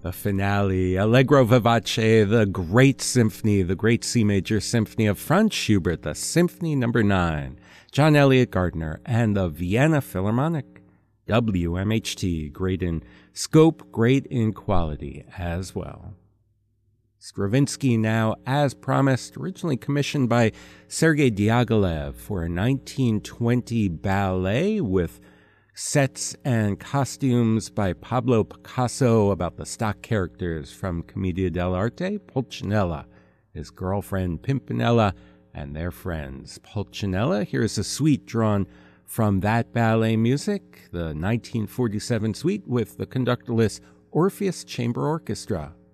The finale, Allegro Vivace, the great symphony, the great C major symphony of Franz Schubert, the Symphony No. 9, John Elliott Gardner, and the Vienna Philharmonic. WMHT, great in scope, great in quality as well. Stravinsky now, as promised, originally commissioned by Sergei Diaghilev for a 1920 ballet with sets and costumes by Pablo Picasso about the stock characters from Commedia dell'arte, Pulcinella, his girlfriend Pimpinella, and their friends. Pulcinella, here's a suite drawn from that ballet music, the 1947 suite with the conductorless Orpheus Chamber Orchestra.